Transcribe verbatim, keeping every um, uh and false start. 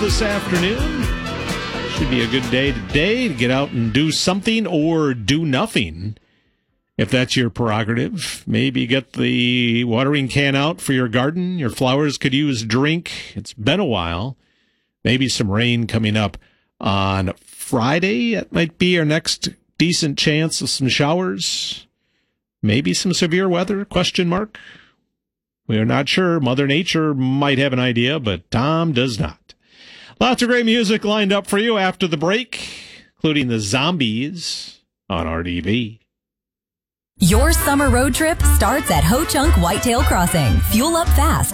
this afternoon. Should be a good day today to get out and do something or do nothing. If that's your prerogative, maybe get the watering can out for your garden. Your flowers could use a drink. It's been a while. Maybe some rain coming up on Friday. That might be our next decent chance of some showers. Maybe some severe weather, question mark. We are not sure. Mother Nature might have an idea, but Tom does not. Lots of great music lined up for you after the break, including the Zombies on R D V. Your summer road trip starts at Ho Chunk Whitetail Crossing. Fuel up fast